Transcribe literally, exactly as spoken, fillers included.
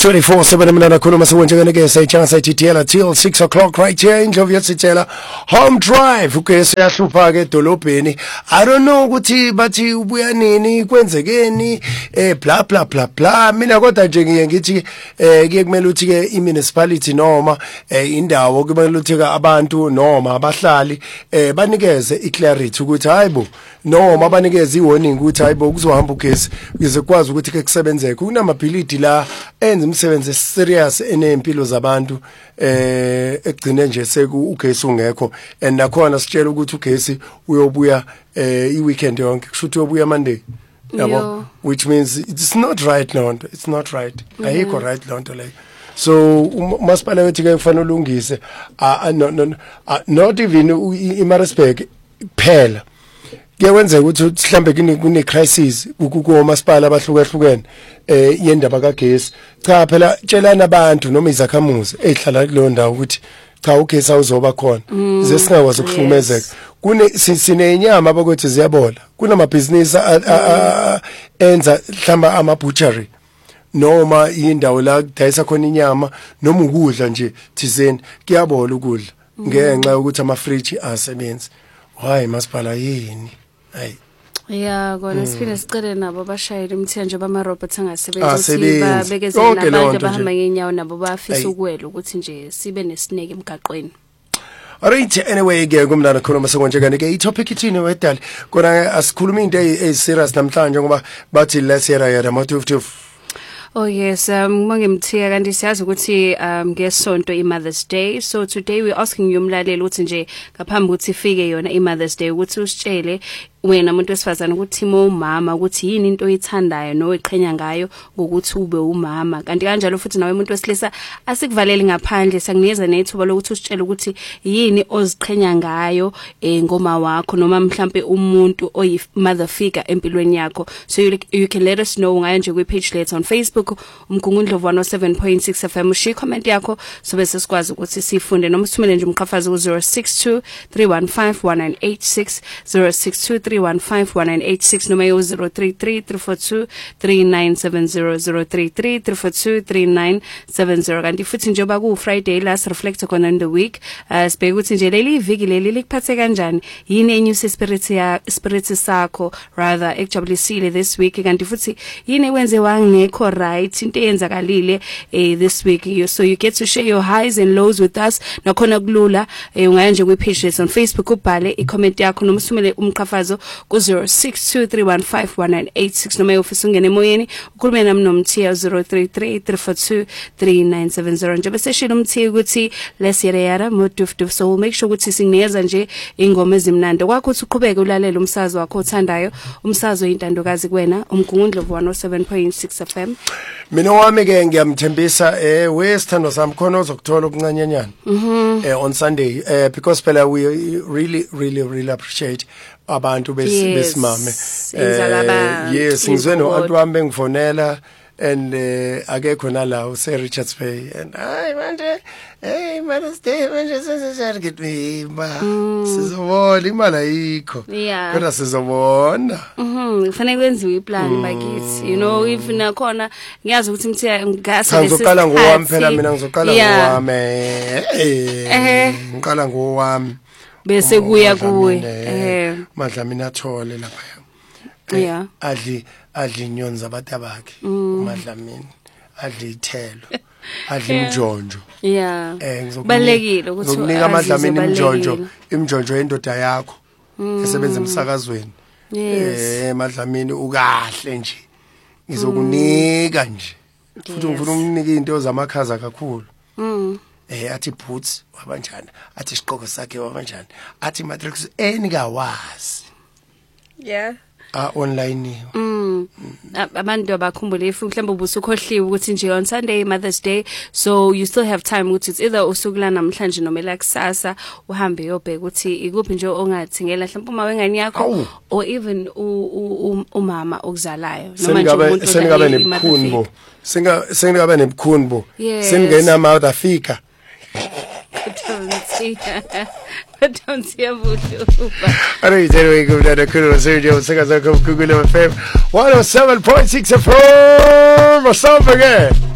twenty-four seven mina nakhuluma sekwenjekene ke sayitshanga sayithithela till six o'clock right here indlovu yasithela home drive ugesi yahlupha ke edolobheni. I don't know ukuthi bathi ubuya nini kwenzekeni eh bla bla bla bla. Mina kodwa nje ngiye ngithi eh kuye kumele uthi ke i municipality noma eh indawo kumele uthi ke abantu noma abahlali eh banikeze i clarity ukuthi hayibo noma banikeze i warning ukuthi hayibo kuzohamba ugesi ukuze kwazi ukuthi ke kusebenzeke. Kunamabhilidi la enza umsebenzi serious enempilo zabantu eh egcine nje seku ugesi ungekho and nakhona sitshela ukuthi ugesi uyobuya eh i weekend yonke kusho ukuthi uyobuya Monday yabo, which means it's not right now, it's not right ayikho right lonto leyo. So umasipala wethi ke kufanele ulungise not even iMaritzburg phela kuyenzeka ukuthi mhlambe kune crisis kuko masipala abahlukahlukene eh yendaba kagesi. Cha phela tshelana abantu noma izakhamuzi ezihlala kuleyo ndawo ukuthi cha ugesi awuzoba khona ze singakwazi ukuhlumezeka. Kune sine inyama abakuthi ziyabola, kunamabhizinisi enza mhlamba ama butchery noma indawo la kudayisa khona inyama noma ukudla nje thizeni kuyabola ukudla ngenxa ukuthi ama fridge asebenzi. Hayi masipala yini hayi yeah kona sifike sicele nabo abashayeli umthenje bama robots angasebenzi ukuthi babekezela abantu abahamba ngenyawo nabo bafisa ukwela ukuthi nje sibe nesineke emgaqweni. Alright, anyway ke kumnana khona masekonjekane ke i topic ithini wedala kona asikhuluma into ey serious namhlanje ngoba bathi last year ya ma-twelve. Oh yes, um mangemthiya kanti siyazi ukuthi um ngesonto i Mother's Day. So today we're asking you umlaleli ukuthi nje ngaphambi ukuthi ifike yona i Mother's Day ukuthi usitshele wena umuntu wesifazana ukuthi mo umama ukuthi yini into oyithandayo noyiqhenya ngayo ngokuthi ube umama. Kanti kanjalo futhi nawe umuntu wesilisa asikuvaleli ngaphandle sakunikeza nethuba lokuthi usitshele ukuthi yini oziqhenya ngayo eh ngoma wakho noma mhlambe umuntu oyi mother figure empilweni yakho. So you, you can let us know ngayo nje kwi page let's on Facebook umgungundlovu one oh seven point six F M. Ushi comment yakho so bese sikwazi ukuthi sifunde noma sithumele nje umqhafazi ku zero six two three one five one nine eight six zero six two three one five one nine eight six noma yo zero three three three four two three nine seven zero zero three three three four two three nine seven zero. Kanti futhi njengoba ku Friday last reflect on in the week uh, sibheke ukuthi nje leli viki leli likuphathe kanjani yini enyuse spirit ya spirit sakho rather ekujabulisile this week. Kanti futhi yini wenze wangekho right into eyenzakalile eh this week you, so you get to share your highs and lows with us nakhona kulula eh ungaya nje kwi page on Facebook ubhale i comment yakho noma usumele umqhafazo ku zero six two three one five one nine eight six noma ufisa ungene emoyeni ukhulume nami nomthiya zero three three three four two three nine seven zero. Nje bese shilo umthiya ukuthi lesiyere yara modufduf. So we'll make sure ukuthi singineza nje ingoma ezimnandi kwakho uthi uqhubeke ulalela umsazo wakho othandayo umsazo intandokazi kuwena umgungundlovu one oh seven point six F M. Mina wami ke ngiyamthembisa eh wesithando sami khona ozokuthola okuncanyanyana eh on Sunday eh because phela we really really really appreciate abantu besimame eh yes ngizwe no abantu wami bengifonela and uh, akekho nalawo se Richards Bay and ay manje hey Mother's Day manje sesizargitwimba sizobona imali ayikho kodwa sizobona mhm kufanele kwenziwe iplan bakithi you know if nakhona ngiyazi ukuthi mthiya ngase ngizoqala ngowami phela mina ngizoqala ngowami eh ngiqala ngowami bese kuya kuwe eh madla mina athole lapha yeah adli adli inyonza abatabakhe umadlamini adli ithelo adli imjonjo yeah eh balekile ukuthi ukunika amadlamini imjonjo imjonjo yendoda yakho esebenza emsakazweni eh madlamini ukahle nje ngizokunika nje futhi ngifuna ukunike into zamakhaza kakhulu mm eh athi boots wabanjani athi isiqoko sakhe wabanjani athi matrix enikawazi yeah ah online mm abantu abakhumbule if mhlawumbe ubusukhohliwe ukuthi nje on Sunday Mother's Day so you still have time ukuthi it's either usukula namhlanje noma elakusasa uhambe yobheka ukuthi ikuphi nje ongathingela mhlawumbe uma wengane yakho or even umama okuzalayo noma nje umuntu sengabe nebukhunbo singa sengabe nebukhunbo singena mouth afika don't see a voodoo. Alright, anyway, go down to Kuno Sergio, sing us a Google F M one oh seven point six F M. What's up again?